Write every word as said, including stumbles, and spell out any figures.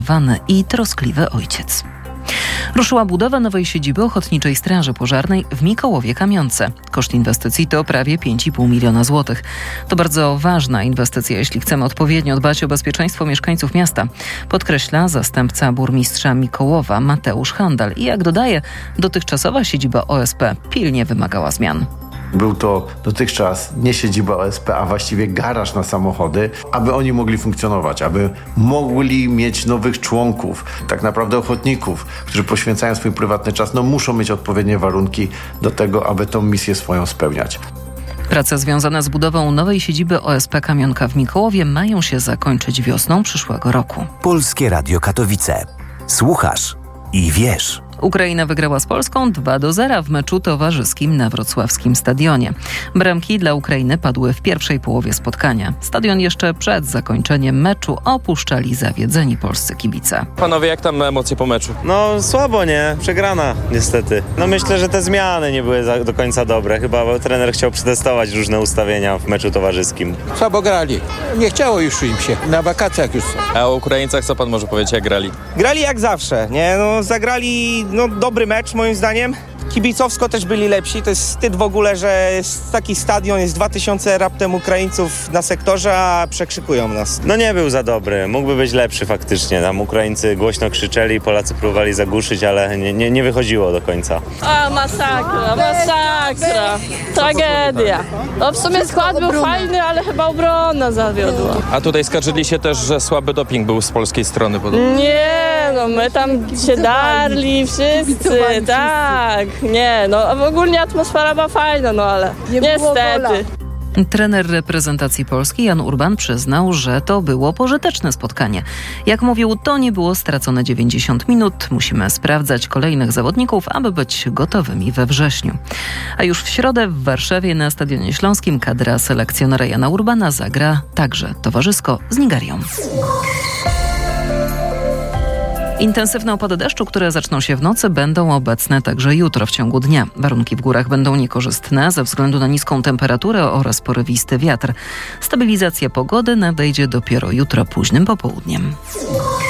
i troskliwy ojciec. Ruszyła budowa nowej siedziby Ochotniczej Straży Pożarnej w Mikołowie-Kamionce. Koszt inwestycji to prawie pięć i pół miliona złotych. To bardzo ważna inwestycja, jeśli chcemy odpowiednio dbać o bezpieczeństwo mieszkańców miasta, podkreśla zastępca burmistrza Mikołowa Mateusz Handal. I jak dodaje, dotychczasowa siedziba O S P pilnie wymagała zmian. Był to dotychczas nie siedziba O S P, a właściwie garaż na samochody, aby oni mogli funkcjonować, aby mogli mieć nowych członków, tak naprawdę ochotników, którzy poświęcają swój prywatny czas, no muszą mieć odpowiednie warunki do tego, aby tą misję swoją spełniać. Prace związane z budową nowej siedziby O S P Kamionka w Mikołowie mają się zakończyć wiosną przyszłego roku. Polskie Radio Katowice. Słuchasz i wiesz. Ukraina wygrała z Polską dwa do zera w meczu towarzyskim na wrocławskim stadionie. Bramki dla Ukrainy padły w pierwszej połowie spotkania. Stadion jeszcze przed zakończeniem meczu opuszczali zawiedzeni polscy kibice. Panowie, jak tam emocje po meczu? No słabo, nie? Przegrana niestety. No myślę, że te zmiany nie były za, do końca dobre. Chyba trener chciał przetestować różne ustawienia w meczu towarzyskim. Słabo grali. Nie chciało już im się. Na wakacjach już są. A o Ukraińcach co pan może powiedzieć, jak grali? Grali jak zawsze, nie? No zagrali no, dobry mecz moim zdaniem. Kibicowsko też byli lepsi. To jest wstyd w ogóle, że jest taki stadion, jest dwa tysiące raptem Ukraińców na sektorze, a przekrzykują nas. No nie był za dobry. Mógłby być lepszy faktycznie. Tam Ukraińcy głośno krzyczeli, Polacy próbowali zagłuszyć, ale nie, nie, nie wychodziło do końca. A, masakra, masakra. Tragedia. No w sumie skład był fajny, ale chyba obrona zawiodła. A tutaj skarżyli się też, że słaby doping był z polskiej strony podobno. Nie, no my tam się darli wszyscy, tak. Nie, no ogólnie atmosfera była fajna, no ale niestety. Trener reprezentacji Polski Jan Urban przyznał, że to było pożyteczne spotkanie. Jak mówił, to nie było stracone dziewięćdziesiąt minut. Musimy sprawdzać kolejnych zawodników, aby być gotowymi we wrześniu. A już w środę w Warszawie na Stadionie Śląskim kadra selekcjonera Jana Urbana zagra także towarzysko z Nigerią. Intensywne opady deszczu, które zaczną się w nocy, będą obecne także jutro w ciągu dnia. Warunki w górach będą niekorzystne ze względu na niską temperaturę oraz porywisty wiatr. Stabilizacja pogody nadejdzie dopiero jutro późnym popołudniem.